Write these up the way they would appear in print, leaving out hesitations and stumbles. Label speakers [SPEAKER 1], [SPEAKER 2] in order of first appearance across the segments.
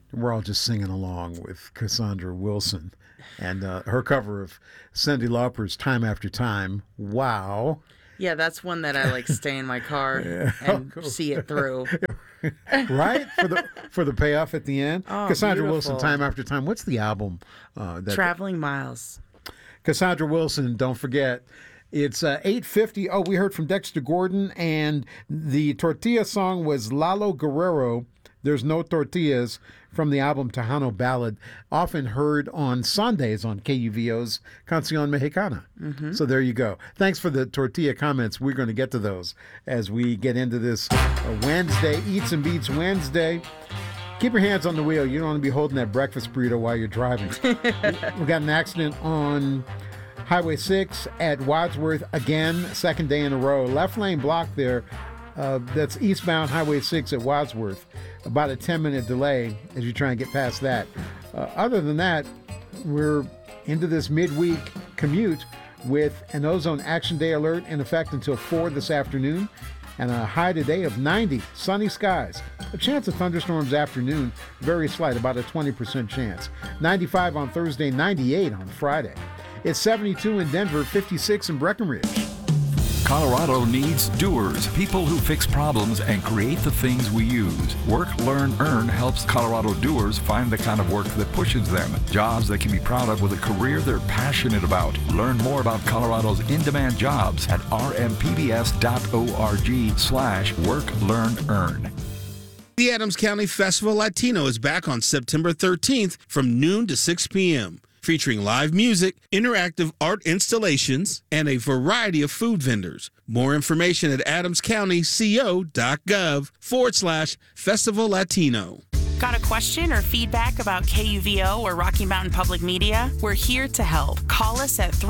[SPEAKER 1] We're all just singing along with Cassandra Wilson and her cover of Cyndi Lauper's Time After Time. Wow.
[SPEAKER 2] Yeah, that's one that I like stay in my car and see it through.
[SPEAKER 1] Right? For the payoff at the end.
[SPEAKER 2] Oh,
[SPEAKER 1] Cassandra
[SPEAKER 2] beautiful.
[SPEAKER 1] Wilson, Time After Time. What's the album?
[SPEAKER 2] Traveling Miles.
[SPEAKER 1] Cassandra Wilson, don't forget. It's 8:50. Oh, we heard from Dexter Gordon, and the tortilla song was Lalo Guerrero, There's No Tortillas, from the album Tejano Ballad, often heard on Sundays on KUVO's Canción Mexicana. So there you go. Thanks for the tortilla comments. We're going to get to those as we get into this Wednesday, Eats and Beats Wednesday. Keep your hands on the wheel. You don't want to be holding that breakfast burrito while you're driving. We got an accident on Highway 6 at Wadsworth again, second day in a row. Left lane blocked there. That's eastbound Highway 6 at Wadsworth. About a 10-minute delay as you try and get past that. Other than that, we're into this midweek commute with an ozone action day alert in effect until 4 this afternoon and a high today of 90, sunny skies. A chance of thunderstorms afternoon, very slight, about a 20% chance. 95 on Thursday, 98 on Friday. It's 72 in Denver, 56 in Breckenridge.
[SPEAKER 3] Colorado needs doers, people who fix problems and create the things we use. Work, Learn, Earn helps Colorado doers find the kind of work that pushes them. Jobs they can be proud of with a career they're passionate about. Learn more about Colorado's in-demand jobs at rmpbs.org/work, learn, earn.
[SPEAKER 4] The Adams County Festival Latino is back on September 13th from noon to 6 p.m., featuring live music, interactive art installations, and a variety of food vendors. More information at adamscountyco.gov/Festival Latino.
[SPEAKER 5] Got a question or feedback about KUVO or Rocky Mountain Public Media? We're here to help. Call us at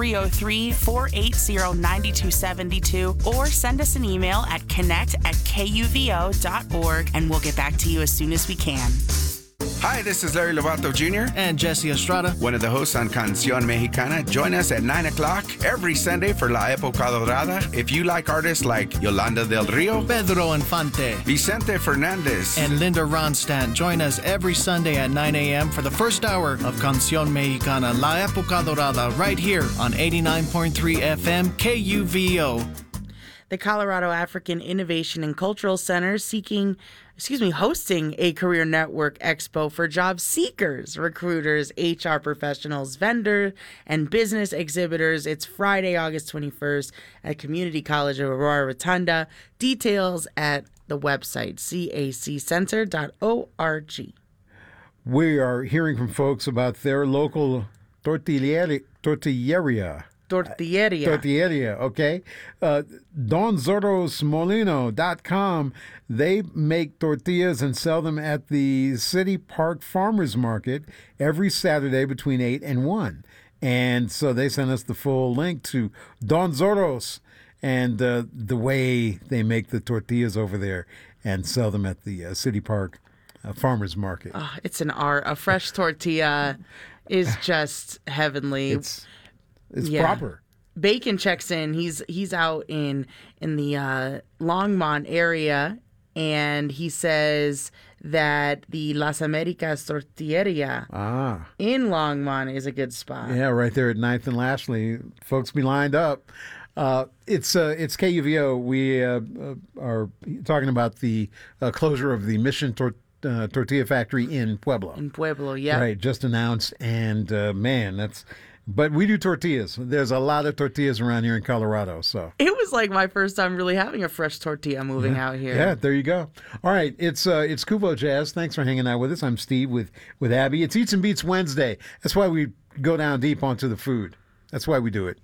[SPEAKER 5] 303-480-9272 or send us an email at connect@kuvo.org and we'll get back to you as soon as we can.
[SPEAKER 6] Hi, this is Larry Lovato Jr.
[SPEAKER 7] and Jesse Estrada,
[SPEAKER 6] one of the hosts on Canción Mexicana. Join us at 9 o'clock every Sunday for La Época Dorada. If you like artists like Yolanda del Rio,
[SPEAKER 7] Pedro Infante,
[SPEAKER 6] Vicente Fernandez,
[SPEAKER 7] and Linda Ronstadt, join us every Sunday at 9 a.m. for the first hour of Canción Mexicana, La Época Dorada, right here on 89.3 FM KUVO.
[SPEAKER 2] The Colorado African Innovation and Cultural Center hosting a career network expo for job seekers, recruiters, HR professionals, vendor, and business exhibitors. It's Friday, August 21st at Community College of Aurora Rotunda. Details at the website, caccenter.org.
[SPEAKER 1] We are hearing from folks about their local tortilleria. Tortilleria, okay. DonZorosMolino.com. They make tortillas and sell them at the City Park Farmers Market every Saturday between 8 and 1. And so they sent us the full link to Don Zoros and the way they make the tortillas over there and sell them at the City Park Farmers Market.
[SPEAKER 2] Oh, it's an art. A fresh tortilla is just heavenly.
[SPEAKER 1] It's proper.
[SPEAKER 2] Bacon checks in. He's out in the Longmont area, and he says that the Las Americas Tortilleria in Longmont is a good spot.
[SPEAKER 1] Yeah, right there at 9th and Lashley. Folks be lined up. It's KUVO. We are talking about the closure of the Mission Tortilla Factory in Pueblo.
[SPEAKER 2] In Pueblo, yeah.
[SPEAKER 1] Right, just announced, and man, that's... But we do tortillas. There's a lot of tortillas around here in Colorado. So
[SPEAKER 2] it was like my first time really having a fresh tortilla moving out here.
[SPEAKER 1] Yeah, there you go. All right, it's Kuvo Jazz. Thanks for hanging out with us. I'm Steve with Abby. It's Eats and Beats Wednesday. That's why we go down deep onto the food. That's why we do it.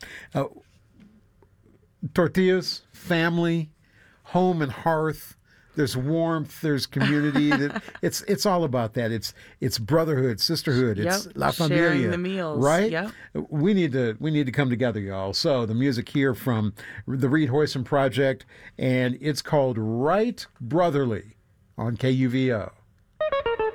[SPEAKER 1] Tortillas, family, home and hearth. There's warmth. There's community. It's all about that. It's brotherhood, sisterhood. It's La Familia.
[SPEAKER 2] Sharing the meals.
[SPEAKER 1] Right?
[SPEAKER 2] Yep.
[SPEAKER 1] We need to come together, y'all. So the music here from the Reed Hoyson Project, and it's called Right Brotherly on KUVO.